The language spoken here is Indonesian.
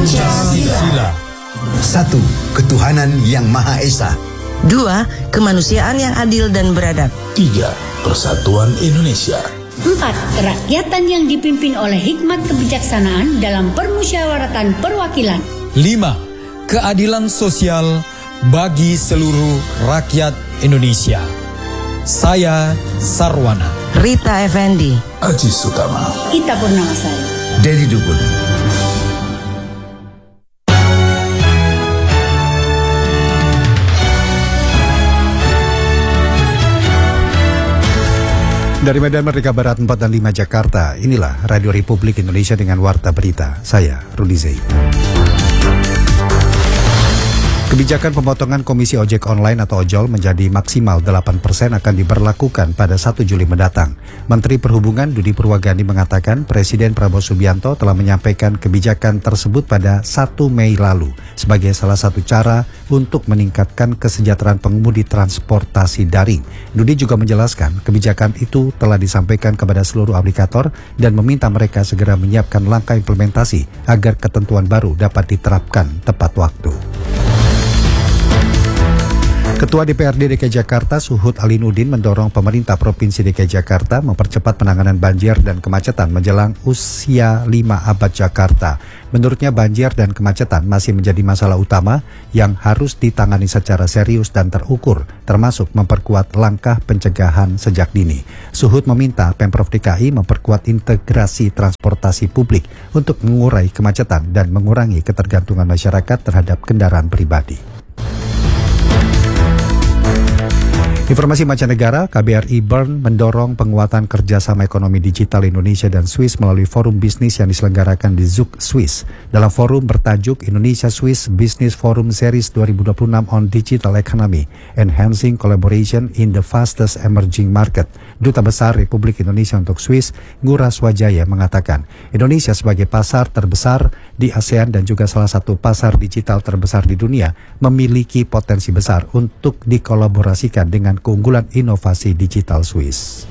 Pancasila. 1. Ketuhanan yang Maha Esa. 2. Kemanusiaan yang adil dan beradab. 3. Persatuan Indonesia. 4. Kerakyatan yang dipimpin oleh hikmat kebijaksanaan dalam permusyawaratan perwakilan. 5. Keadilan sosial bagi seluruh rakyat Indonesia. Saya Sarwana. Rita Effendi. Aji Sutama. Ita Purnamasari. Dedi Dukun. Dari Medan Merdeka Barat 4 dan 5 Jakarta, inilah Radio Republik Indonesia dengan Warta Berita. Saya Rudi Zaid. Kebijakan pemotongan komisi ojek online atau ojol menjadi maksimal 8% akan diberlakukan pada 1 Juli mendatang. Menteri Perhubungan Budi Purwagandi mengatakan Presiden Prabowo Subianto telah menyampaikan kebijakan tersebut pada 1 Mei lalu sebagai salah satu cara untuk meningkatkan kesejahteraan pengemudi transportasi daring. Budi juga menjelaskan kebijakan itu telah disampaikan kepada seluruh aplikator dan meminta mereka segera menyiapkan langkah implementasi agar ketentuan baru dapat diterapkan tepat waktu. Ketua DPRD DKI Jakarta Suhud Alinuddin mendorong pemerintah Provinsi DKI Jakarta mempercepat penanganan banjir dan kemacetan menjelang usia 5 abad Jakarta. Menurutnya banjir dan kemacetan masih menjadi masalah utama yang harus ditangani secara serius dan terukur, termasuk memperkuat langkah pencegahan sejak dini. Suhud meminta Pemprov DKI memperkuat integrasi transportasi publik untuk mengurai kemacetan dan mengurangi ketergantungan masyarakat terhadap kendaraan pribadi. Informasi mancanegara, KBRI Bern mendorong penguatan kerjasama ekonomi digital Indonesia dan Swiss melalui forum bisnis yang diselenggarakan di Zug, Swiss. Dalam forum bertajuk Indonesia-Swiss Business Forum Series 2026 on Digital Economy, Enhancing Collaboration in the Fastest Emerging Market, Duta Besar Republik Indonesia untuk Swiss, Ngurah Swajaya mengatakan, Indonesia sebagai pasar terbesar di ASEAN dan juga salah satu pasar digital terbesar di dunia, memiliki potensi besar untuk dikolaborasikan dengan keunggulan inovasi digital Swiss.